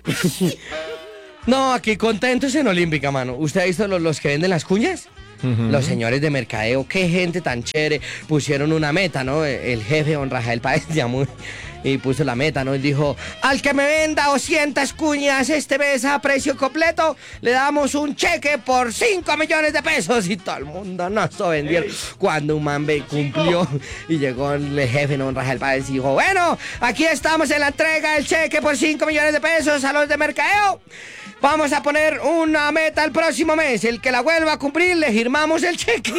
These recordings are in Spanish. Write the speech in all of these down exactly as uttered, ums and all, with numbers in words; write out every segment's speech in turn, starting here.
No, aquí contentos en Olímpica, mano. ¿Usted ha visto los, los que venden las cuñas? Uh-huh. Los señores de mercadeo, qué gente tan chévere. Pusieron una meta, ¿no? El jefe don Rafael Páez llamó y puso la meta, ¿no? Y dijo, al que me venda doscientas cuñas este mes a precio completo, le damos un cheque por cinco millones de pesos. Y todo el mundo no se vendieron. Cuando un man cumplió y llegó el jefe don Rafael Páez y dijo, bueno, aquí estamos en la entrega del cheque por cinco millones de pesos a los de mercadeo. Vamos a poner una meta el próximo mes. El que la vuelva a cumplir, le firmamos el cheque.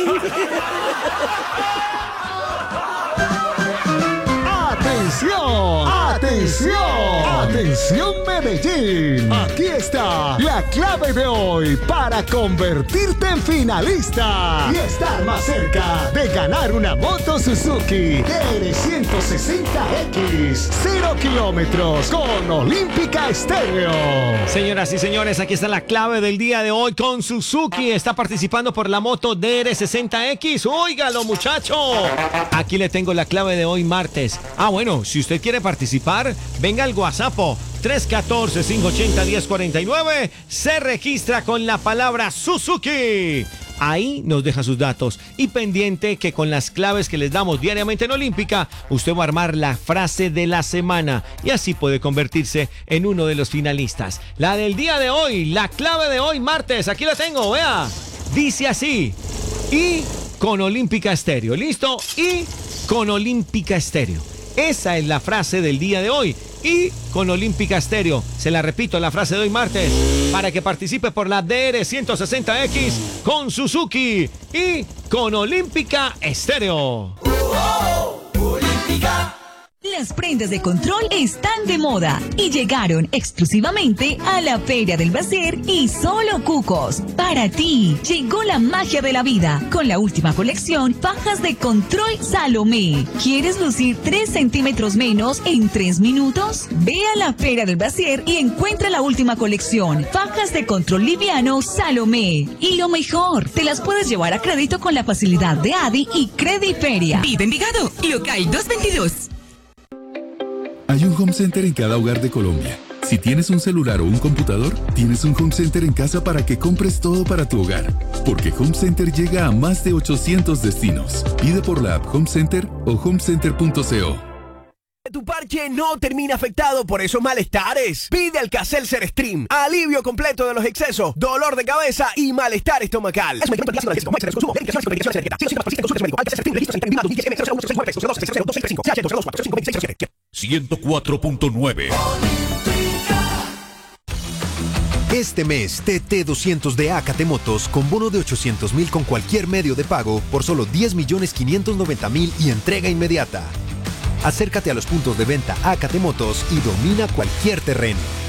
¡Atención! ¡Atención! ¡Atención, Medellín! Aquí está la clave de hoy para convertirte en finalista y estar más cerca de ganar una moto Suzuki D R ciento sesenta X, cero kilómetros con Olímpica Estéreo. Señoras y señores, aquí está la clave del día de hoy con Suzuki. Está participando por la moto D R sesenta X. ¡Óigalo, muchacho! Aquí le tengo la clave de hoy, martes. Ah, bueno, si usted quiere participar, venga al WhatsApp tres uno cuatro, cinco ocho cero, uno cero cuatro nueve. Se registra con la palabra Suzuki. Ahí nos deja sus datos. Y pendiente que con las claves que les damos diariamente en Olímpica, usted va a armar la frase de la semana y así puede convertirse en uno de los finalistas. La del día de hoy, la clave de hoy, martes, aquí la tengo, vea. Dice así, y con Olímpica Estéreo. ¿Listo? Y con Olímpica Estéreo. Esa es la frase del día de hoy. Y con Olímpica Estéreo. Se la repito, la frase de hoy martes. Para que participe por la D R ciento sesenta X con Suzuki. Y con Olímpica Estéreo. Uh, oh, Olímpica. Las prendas de control están de moda y llegaron exclusivamente a la Feria del Bacier y Solo Cucos. Para ti, llegó la magia de la vida con la última colección fajas de control Salomé. ¿Quieres lucir tres centímetros menos en tres minutos? Ve a la Feria del Bacier y encuentra la última colección fajas de control liviano Salomé. Y lo mejor, te las puedes llevar a crédito con la facilidad de Adi y Crediferia. Vive Envigado, local doscientos veintidós. Hay un home center en cada hogar de Colombia. Si tienes un celular o un computador, tienes un home center en casa para que compres todo para tu hogar. Porque Home Center llega a más de ochocientos destinos. Pide por la app Home Center o home center punto co. Tu parche no termina afectado por esos malestares. Pide Alka-Seltzer Stream. Alivio completo de los excesos, dolor de cabeza y malestar estomacal. ciento cuatro punto nueve. Este mes, T T doscientos de Acate Motos con bono de ochocientos mil con cualquier medio de pago por solo diez millones quinientos noventa mil y entrega inmediata. Acércate a los puntos de venta Acate Motos y domina cualquier terreno.